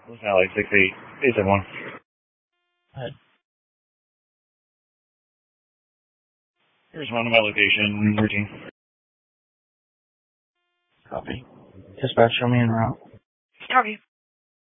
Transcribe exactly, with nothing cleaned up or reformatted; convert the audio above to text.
What's that, like six eight eight seven one? Ahead. Here's one of my location routine. Copy. Dispatch, show me en route. Copy.